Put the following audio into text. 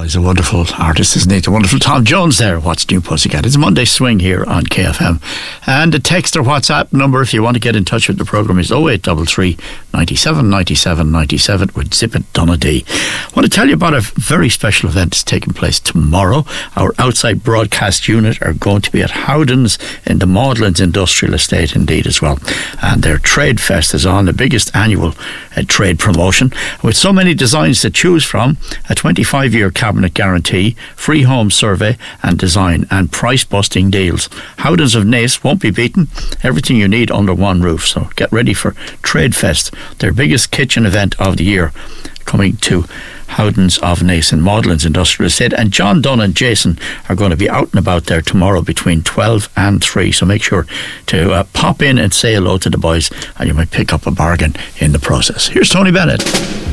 he's a wonderful artist, isn't he? The wonderful Tom Jones there. What's New Pussycat? It's a Monday swing here on KFM. And the text or WhatsApp number, if you want to get in touch with the programme, is 0833 97 97 97 with Zip It Donadee. I want to tell you about a very special event that's taking place tomorrow. Our outside broadcast unit are going to be at Howden's in the Maudlins Industrial Estate, indeed, as well. And their Trade Fest is on, the biggest annual trade promotion. With so many designs to choose from, a 25-year cabinet guarantee, free home survey and design, and price-busting deals. Howden's of Naas won't be beaten. Everything you need under one roof. So get ready for Trade Fest, their biggest kitchen event of the year, coming to Howden's of Naas in Maudlins Industrial Estate. And John Dunn and Jason are going to be out and about there tomorrow between 12 and 3. So make sure to pop in and say hello to the boys, and you might pick up a bargain in the process. Here's Tony Bennett.